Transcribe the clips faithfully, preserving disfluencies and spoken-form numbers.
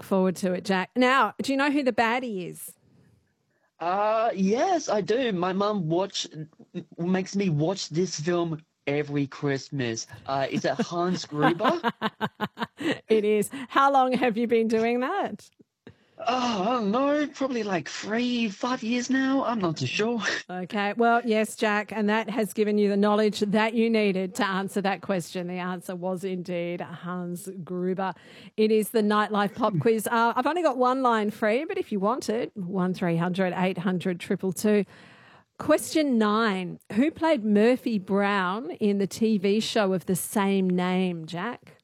look forward to it, Jack. Now, do you know who the baddie is? Uh, yes, I do. My mum watch makes me watch this film every Christmas. Uh, is it Hans Gruber? It is. How long have you been doing that? Oh, I don't know, probably like three, five years now. I'm not too sure. Okay. Well, yes, Jack, and that has given you the knowledge that you needed to answer that question. The answer was indeed Hans Gruber. It is the Nightlife Pop Quiz. Uh, I've only got one line free, but if you want it, one three hundred eight hundred two two two. Question nine. Who played Murphy Brown in the T V show of the same name, Jack?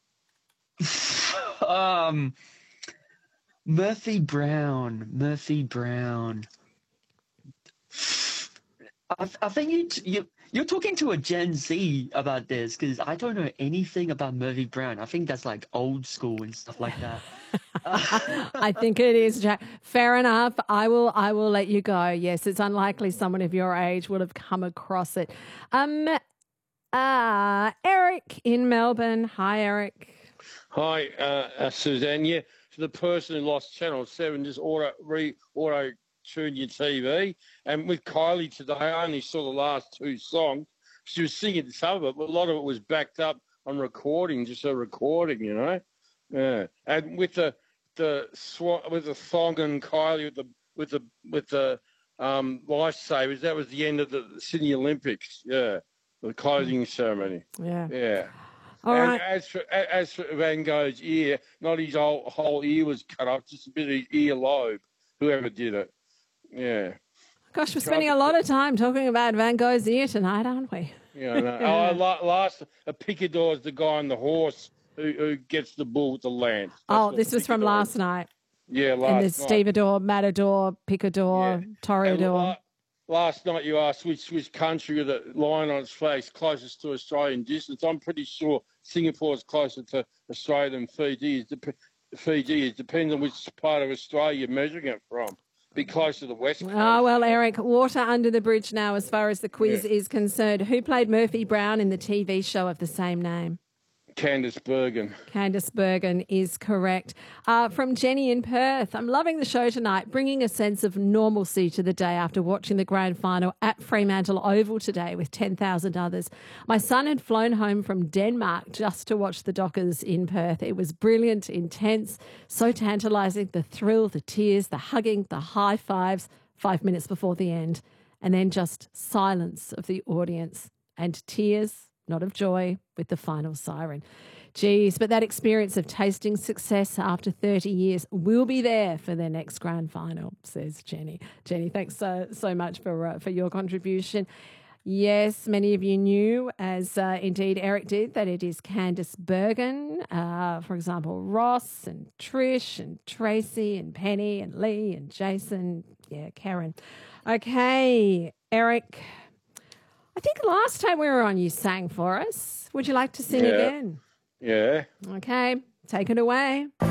um, Murphy Brown, Murphy Brown. I, I think you, you, you're talking to a Gen Z about this because I don't know anything about Murphy Brown. I think that's like old school and stuff like that. I think it is, Jack. Fair enough. I will I will let you go. Yes, it's unlikely someone of your age would have come across it. Um, uh, Eric in Melbourne. Hi, Eric. Hi, uh, uh, Suzanne. Yeah, for the person who lost Channel seven, just auto, re, auto tune your T V. And with Kylie today, I only saw the last two songs. She was singing some of it, but a lot of it was backed up on recording, just a recording, you know. Yeah, and with the the swan, with the Thong and Kylie with the with the with the um, lifesavers, that was the end of the Sydney Olympics. Yeah, the closing ceremony. Yeah, yeah. All and right. as for as for Van Gogh's ear, not his whole whole ear was cut off, just a bit of his ear lobe. Whoever did it. Yeah. Gosh, we're spending a lot of time talking about Van Gogh's ear tonight, aren't we? Yeah. No. Oh, la- last a picador is the guy on the horse who, who gets the bull with the lance. That's Oh, what this was from picador last is. night. Yeah, last And there's night. stevedore, matador, picador, Yeah. And toreador. la- last night you asked which which country with a line on its face closest to Australian distance. I'm pretty sure Singapore is closer to Australia than Fiji. It dep- Fiji. It depends on which part of Australia you're measuring it from. Be close to the west coast. Oh, well, Eric, water under the bridge now as far as the quiz Yeah. is concerned. Who played Murphy Brown in the T V show of the same name? Candice Bergen. Candice Bergen is correct. Uh, from Jenny in Perth, I'm loving the show tonight, bringing a sense of normalcy to the day after watching the grand final at Fremantle Oval today with ten thousand others. My son had flown home from Denmark just to watch the Dockers in Perth. It was brilliant, intense, so tantalising, the thrill, the tears, the hugging, the high fives, five minutes before the end, and then just silence of the audience and tears, not of joy, with the final siren. Geez, but that experience of tasting success after thirty years will be there for their next grand final, says Jenny. Jenny, thanks so, so much for, uh, for your contribution. Yes, many of you knew, as uh, indeed Eric did, that it is Candice Bergen. Uh, for example, Ross and Trish and Tracy and Penny and Lee and Jason. Yeah, Karen. Okay, Eric, I think last time we were on, you sang for us. Would you like to sing Yeah. again? Yeah. Okay, take it away.